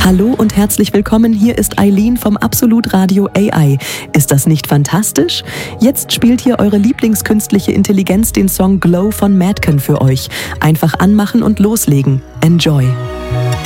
Hallo und herzlich willkommen, hier ist Eileen vom Absolut Radio AI. Ist das nicht fantastisch? Jetzt spielt hier eure Lieblingskünstliche Intelligenz den Song Glow von Madken für euch. Einfach anmachen und loslegen. Enjoy!